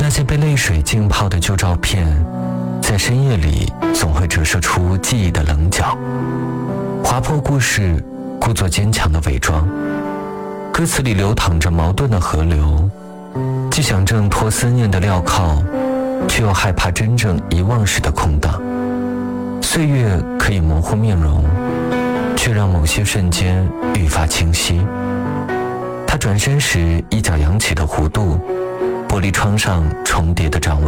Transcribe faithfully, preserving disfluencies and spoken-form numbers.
那些被泪水浸泡的旧照片，在深夜里总会折射出记忆的棱角，划破故事，故作坚强的伪装。歌词里流淌着矛盾的河流，既想挣脱思念的镣铐，却又害怕真正遗忘时的空档。岁月可以模糊面容，却让某些瞬间愈发清晰。他转身时，一脚扬起的弧度，玻璃窗上重叠的掌纹。